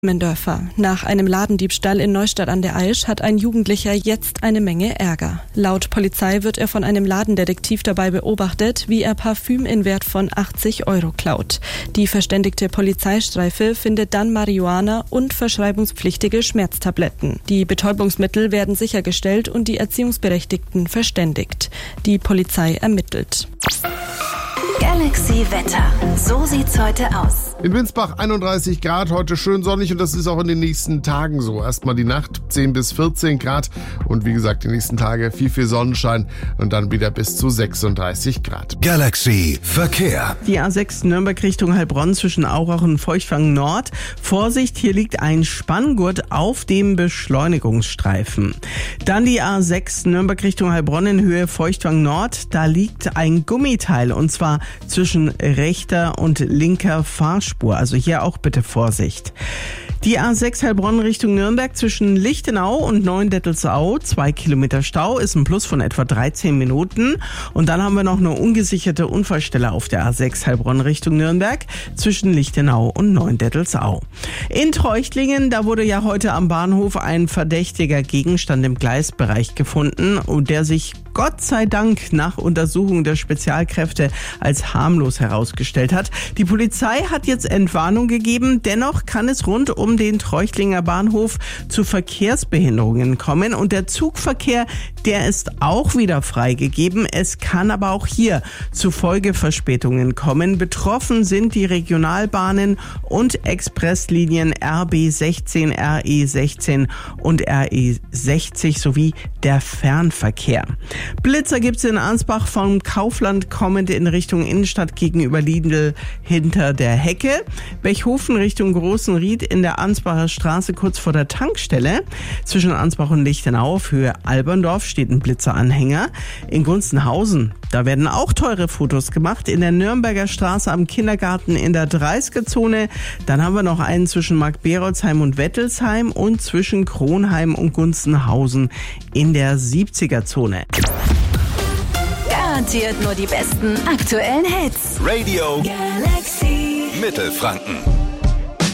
Mendörfer. Nach einem Ladendiebstahl in Neustadt an der Aisch hat ein Jugendlicher jetzt eine Menge Ärger. Laut Polizei wird er von einem Ladendetektiv dabei beobachtet, wie er Parfüm in Wert von 80 € klaut. Die verständigte Polizeistreife findet dann Marihuana und verschreibungspflichtige Schmerztabletten. Die Betäubungsmittel werden sichergestellt und die Erziehungsberechtigten verständigt. Die Polizei ermittelt. Galaxy Wetter. So sieht's heute aus. In Winsbach 31 Grad, heute schön sonnig und das ist auch in den nächsten Tagen so. Erstmal die Nacht 10 bis 14 Grad und wie gesagt die nächsten Tage viel Sonnenschein und dann wieder bis zu 36 Grad. Galaxy Verkehr. Die A6 Nürnberg Richtung Heilbronn zwischen Aurach und Feuchtwang Nord. Vorsicht, hier liegt ein Spanngurt auf dem Beschleunigungsstreifen. Dann die A6 Nürnberg Richtung Heilbronn in Höhe Feuchtwang Nord. Da liegt ein Gummiteil und zwar zwischen rechter und linker Fahrspur. Also hier auch bitte Vorsicht. Die A6 Heilbronn Richtung Nürnberg zwischen Lichtenau und Neuendettelsau, 2 Kilometer Stau, ist ein Plus von etwa 13 Minuten. Und dann haben wir noch eine ungesicherte Unfallstelle auf der A6 Heilbronn Richtung Nürnberg zwischen Lichtenau und Neuendettelsau. In Treuchtlingen, da wurde ja heute am Bahnhof ein verdächtiger Gegenstand im Gleisbereich gefunden und der sich Gott sei Dank nach Untersuchung der Spezialkräfte als harmlos herausgestellt hat. Die Polizei hat jetzt Entwarnung gegeben, dennoch kann es rund um den Treuchtlinger Bahnhof zu Verkehrsbehinderungen kommen und der Zugverkehr, der ist auch wieder freigegeben. Es kann aber auch hier zu Folgeverspätungen kommen. Betroffen sind die Regionalbahnen und Expresslinien RB16, RE16 und RE60 sowie der Fernverkehr. Blitzer gibt's in Ansbach vom Kaufland kommend in Richtung Innenstadt gegenüber Lidl hinter der Hecke. Bechhofen Richtung Großenried in der Ansbacher Straße kurz vor der Tankstelle. Zwischen Ansbach und Lichtenau auf Höhe Alberndorf steht ein Blitzeranhänger. In Gunzenhausen, da werden auch teure Fotos gemacht. In der Nürnberger Straße am Kindergarten in der 30er-Zone. Dann haben wir noch einen zwischen Mark-Berolzheim und Wettelsheim und zwischen Kronheim und Gunzenhausen in der 70er-Zone. Garantiert nur die besten aktuellen Hits. Radio Galaxy Mittelfranken.